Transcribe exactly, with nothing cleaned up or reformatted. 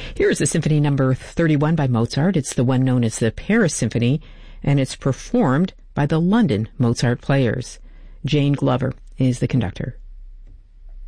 Here is the Symphony Number thirty-one by Mozart. It's the one known as the Paris Symphony, and it's performed by the London Mozart Players. Jane Glover is the conductor.